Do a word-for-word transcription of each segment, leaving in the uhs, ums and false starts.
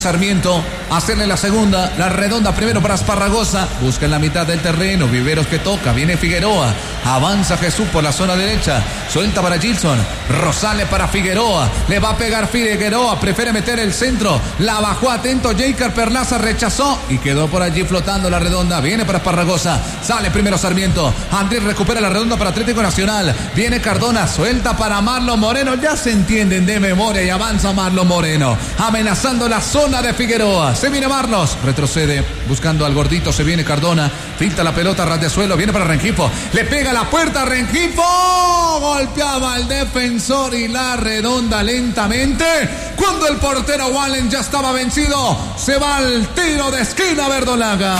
Sarmiento, hacerle la segunda, la redonda primero para Esparragosa, busca en la mitad del terreno, Viveros que toca, viene Figueroa, avanza Jesús por la zona derecha, suelta para Gilson, Rosales para Figueroa, le va a pegar Figueroa, prefiere meter el centro, la bajó atento, Jaker Perlaza rechazó y quedó por allí flotando la redonda, viene para Esparragosa, sale primero Sarmiento, Andrés recupera la redonda para Atlético Nacional, viene Cardona, suelta para Marlon Moreno, ya se entienden de memoria y avanza Marlon Moreno, amenazando la zona de Figueroa, se viene Marlos, retrocede, buscando al gordito, se viene Cardona, filtra la pelota, ras de suelo, viene para Rengifo, le pega la puerta a Rengifo, golpeaba al defensor y la redonda lentamente, cuando el portero Wallen ya estaba vencido, se va al tiro de esquina Verdolaga,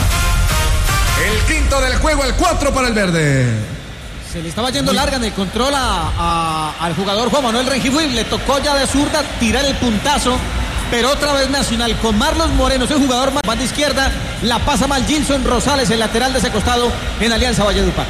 el quinto del juego, el cuatro para el verde. Se le estaba yendo larga en el control a, a, al jugador Juan Manuel Rengifo y le tocó ya de zurda tirar el puntazo. Pero otra vez Nacional con Marlos Moreno, es el jugador más banda izquierda, la pasa mal Gilson Rosales, el lateral de ese costado en Alianza Valledupar.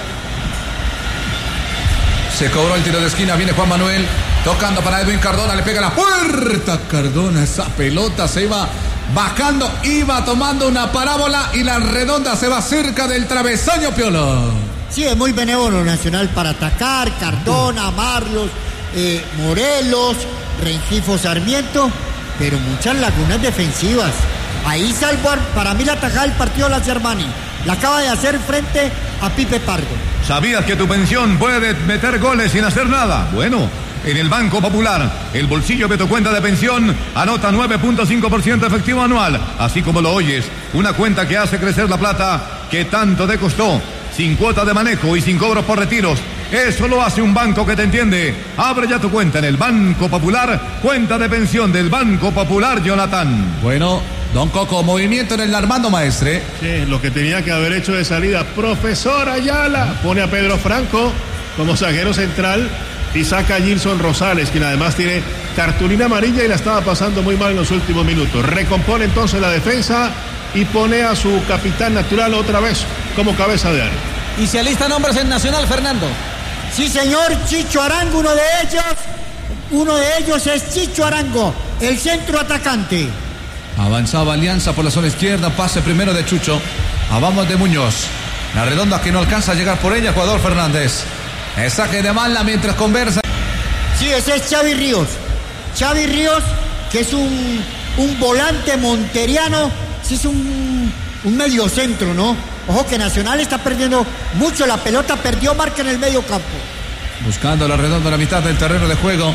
Se cobró el tiro de esquina, viene Juan Manuel, tocando para Edwin Cardona, le pega la puerta Cardona, esa pelota se iba bajando, iba tomando una parábola y la redonda se va cerca del travesaño Piolo. Sí, es muy benévolo Nacional para atacar, Cardona, Marlos, eh, Morelos, Rengifo, Sarmiento, pero muchas lagunas defensivas. Ahí salvo para mí la tajada del partido la Germani. La acaba de hacer frente a Pipe Pardo. ¿Sabías que tu pensión puede meter goles sin hacer nada? Bueno, en el Banco Popular, el bolsillo de tu cuenta de pensión anota nueve punto cinco por ciento efectivo anual. Así como lo oyes, una cuenta que hace crecer la plata que tanto te costó, sin cuota de manejo y sin cobros por retiros. Eso lo hace un banco que te entiende. Abre ya tu cuenta en el Banco Popular, cuenta de pensión del Banco Popular, Jonathan. Bueno, don Coco, movimiento en el Armando Maestre. Sí, lo que tenía que haber hecho de salida, profesor Ayala, pone a Pedro Franco como zaguero central y saca a Gilson Rosales, quien además tiene cartulina amarilla y la estaba pasando muy mal en los últimos minutos. Recompone entonces la defensa y pone a su capitán natural otra vez como cabeza de área. Y se alistan nombres en Nacional, Fernando. Sí, señor, Chicho Arango, uno de ellos, uno de ellos es Chicho Arango, el centro atacante. Avanzaba Alianza por la zona izquierda, pase primero de Chucho, vamos de Muñoz, la redonda que no alcanza a llegar por ella, jugador Fernández, el saque de mala mientras conversa. Sí, ese es Xavi Ríos, Xavi Ríos, que es un, un volante monteriano, sí es un, un mediocentro, ¿no? Ojo que Nacional está perdiendo mucho la pelota, perdió marca en el medio campo. Buscando la redonda en la mitad del terreno de juego.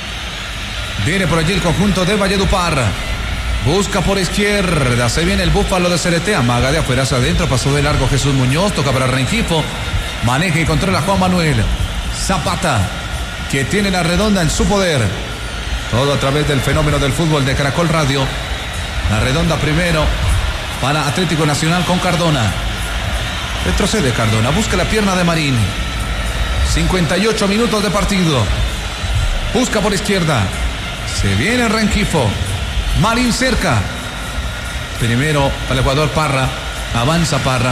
Viene por allí el conjunto de Valledupar. Busca por izquierda, se viene el búfalo de Cereté, amaga de afuera hacia adentro, pasó de largo Jesús Muñoz, toca para Rengifo, maneja y controla Juan Manuel Zapata, que tiene la redonda en su poder. Todo a través del fenómeno del fútbol de Caracol Radio. La redonda primero para Atlético Nacional con Cardona. Retrocede Cardona, busca la pierna de Marín. cincuenta y ocho minutos de partido. Busca por izquierda. Se viene Rengifo. Marín cerca. Primero para el jugador Parra. Avanza Parra.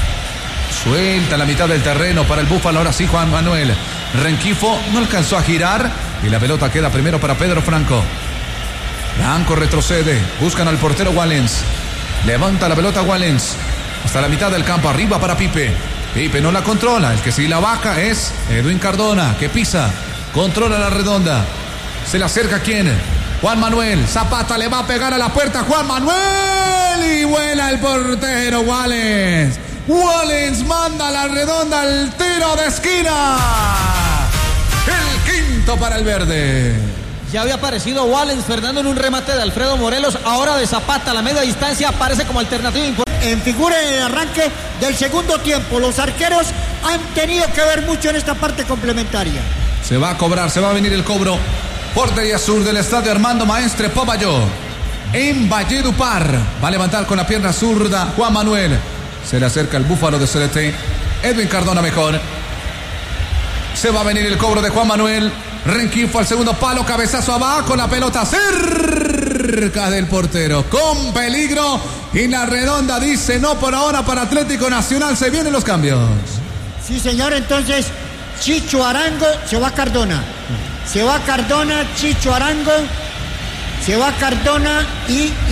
Suelta la mitad del terreno para el búfalo. Ahora sí Juan Manuel. Rengifo no alcanzó a girar. Y la pelota queda primero para Pedro Franco. Franco retrocede. Buscan al portero Wallens. Levanta la pelota Wallens. Hasta la mitad del campo, arriba para Pipe. Pipe no la controla, el que sí la baja es Edwin Cardona, que pisa, controla la redonda. Se le acerca ¿quién? Juan Manuel Zapata, le va a pegar a la puerta Juan Manuel y vuela el portero Wallens. Wallens manda la redonda al tiro de esquina. El quinto para el verde. Ya había aparecido Wallens, Fernando, en un remate de Alfredo Morelos, ahora de Zapata a la media distancia aparece como alternativa importante. En figura en el arranque del segundo tiempo, los arqueros han tenido que ver mucho en esta parte complementaria. Se va a cobrar, se va a venir el cobro. Portería sur del estadio Armando Maestre Pobayó, en Valledupar. Va a levantar con la pierna zurda Juan Manuel. Se le acerca el búfalo de C D T. Edwin Cardona mejor. Se va a venir el cobro de Juan Manuel. Rengifo al segundo palo, cabezazo abajo, la pelota cerca del portero, con peligro, y la redonda dice no por ahora para Atlético Nacional. Se vienen los cambios. Sí, señor, entonces Chicho Arango, se va Cardona. Se va Cardona, Chicho Arango Se va Cardona y